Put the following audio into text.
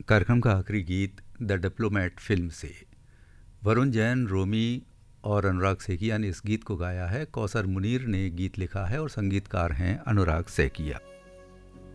कार्यक्रम का आखिरी गीत द डिप्लोमेट फिल्म से वरुण जैन, रोमी और अनुराग सेकिया ने इस गीत को गाया है। कौसर मुनीर ने गीत लिखा है और संगीतकार हैं अनुराग सेकिया।